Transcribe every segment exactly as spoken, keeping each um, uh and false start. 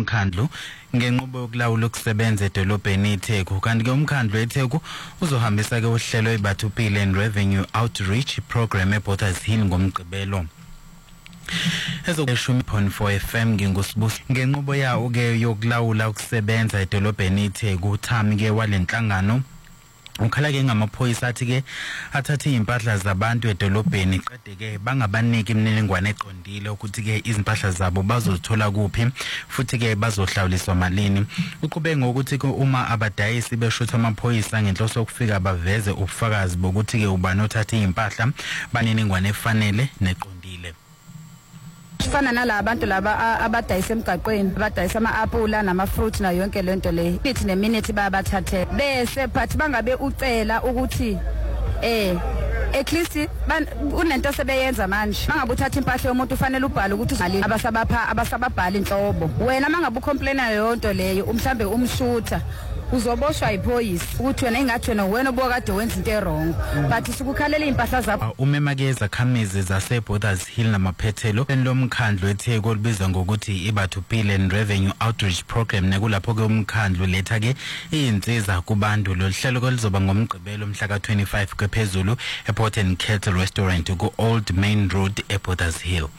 umkhandlu ngenqubo yokulawula ukusebenza edolobheni eTheku. Kanti ke umkhandlu eTheku uzohambisa ke uhlelo iBathupile and Revenue Outreach Program eBorders Hill ngomgqibelo. Ezokeshumi point four F M ngingusibusi ngenqubo yawo ke yokulawula ukusebenza edolobheni eTheku. Uthami ke walenhlangano ukhala ke ngamaphoyisa athi ke athathe impahla zabantu edolobheni qede ke bangabaniki imininingwane eqondile ukuthi ke izimpahla zabo bazozithola kuphi futhi ke bazohlawuliswa malini. Uqhube ngokuthi ke uma abadayisi beshutha amaphoyisa ngenhloso yokufika baveze ubufakazi bokuthi ke ubani othatha impahla baniningwane efanele neqondile. Fana nalabo bantu laba abadayisa emgaqweni abadayisa ama-apula nama-fruit na yonke lento le ithi neminute bayabathathe bese but bangabe ucela ukuthi eh at least unento sebeyenza manje mangabe uthatha impahla yomuntu ufanele ubhale ukuthi uzali abasabapha abasababhala inhlobo wena mangabe ucomplaina yonto leyo umhlambe umshutha uzoboshwa iphoyisa ukuthi wena engathi wena wena obokade wenza into errong but sikukhalela impahla zakho. Umemakeza khamizi zaseBorders Hill namaphethelo lomkhandlu eTheku olibizwa ngokuthi iBathupile and Revenue Outreach Program nekulapho ke umkhandlu letha ke izinsiza kubantu. Lo hlelo kolizoba ngomgqibelo mhla ka twenty-five kwephezulu ePort and Kettle Restaurant ku Old Main Road eBorders Hill.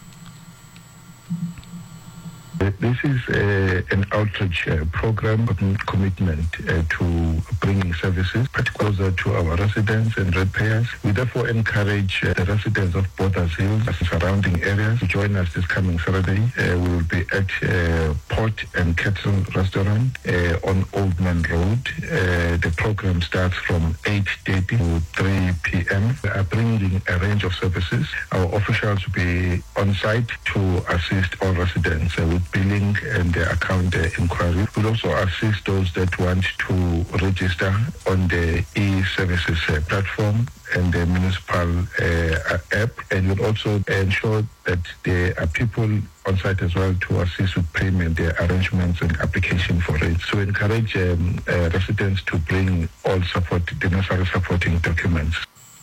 This is uh, an outreach uh, program commitment uh, to bringing services closer to our residents and ratepayers. We therefore encourage uh, the residents of Borders Hill and surrounding areas to join us this coming Saturday. Uh, we will be at uh, Port and Kettle Restaurant uh, on Old Man Road. Uh, the program starts from eight thirty to three P M We are bringing a range of services. Our officials will be on site to assist all residents uh, with billing and the account uh, inquiry. We'll also assist those that want to register on the e-services uh, platform and the municipal uh, app, and we'll also ensure that there are people on site as well to assist with payment, their arrangements and application for it. So encourage um, uh, residents to bring all support, the necessary supporting documents.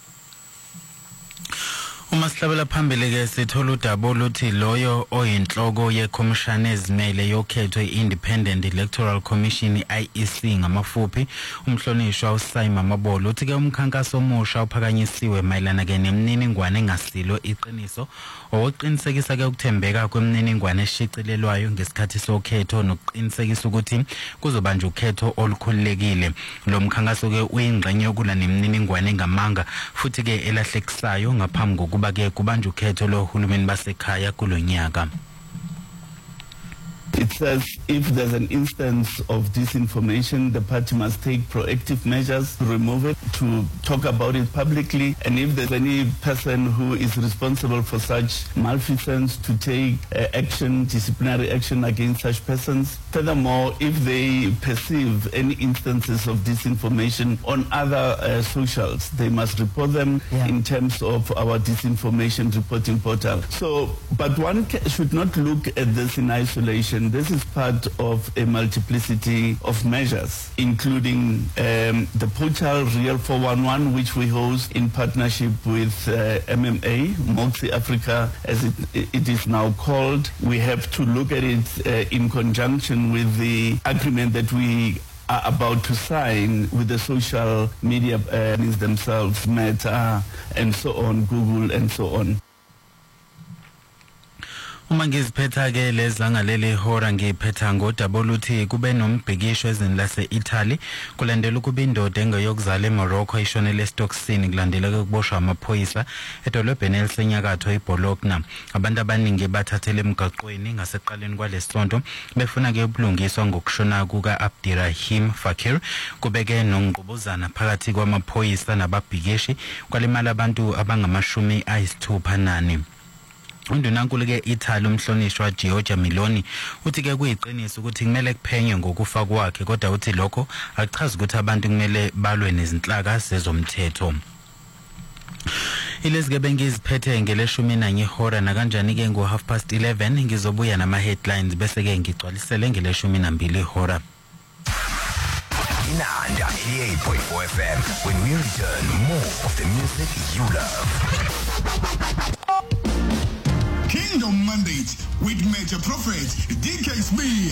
Uma sihlabela phambili ke sithola udaba oluthi loyo oyinhloko yekhomishana ezimele yokhetho i-Independent Electoral Commission I E C ngamafuphi umhlonishwa uSaima Mabolo uthi ke umkhankaso omusha uphakanyisiwe mayelana ke nemininingwane engasilo iqiniso owoqinisekisa ke ukuthembeka kwemininingwane eshicilelwayo ngesikhathi sokhetho nokuqinisekisa ukuthi kuzobanjwa ukhetho olukhululekile. Lo mkhankaso ke uyingxenye yokula nemininingwane engamanga futhi ke elahlekisayo ngaphambi kokuba ke kubanjwa ukhetho lohulumeni basekhaya kulonyaka. It says if there's an instance of disinformation, the party must take proactive measures to remove it, to talk about it publicly, and if there's any person who is responsible for such malfeasance, to take uh, action, disciplinary action against such persons. Furthermore, if they perceive any instances of disinformation on other uh, socials, they must report them yeah. in terms of our disinformation reporting portal. So, but one ca- should not look at this in isolation. This is part of a multiplicity of measures, including um, the portal Real four one one, which we host in partnership with uh, M M A, Moxie Africa, as it, it is now called. We have to look at it uh, in conjunction with the agreement that we are about to sign with the social media uh, themselves, Meta, and so on, Google, and so on. Uma ngiziphetha ke leza ngaleli hora ngiphetha ngodaba oluthi kube nombhikisho ezweni lase-Italy kulandela ukuba indoda engeyokuzala eMorocco ishonele eStocksini kulandela ukuboshwa amaphoyisa edolobheni elisenyakatho iBologna. Abantu abaningi bathathele emgaqweni ngaseqaleni kwalesonto befuna ke ubulungiswa ngokushona kuka Abdirahim Fakir kubeke nongqubuzana phakathi kwamaphoyisa nababhikishi kwalimala abantu abangamashumi ayisithupha nani. Undunankulu ke Italy umhlonishwa Giorgia Meloni uthi ke kuyiqiniso ukuthi kumele kuphenywe ngokufa kwakhe kodwa uthi lokho akuchazi ukuthi abantu kumele balwe nezinhlaka zezomthetho. Ilezike bengiziphethe ngeleshumi nanye ihora na kanjani ke ngo half past eleven ngizobuya nama headlines bese ke ngigcwalisele ngeleshumi nambili ihora. Inanda eighty-eight point four F M. When we return, more of the music you love. Kingdom Mandate with Major Prophet D K Smith.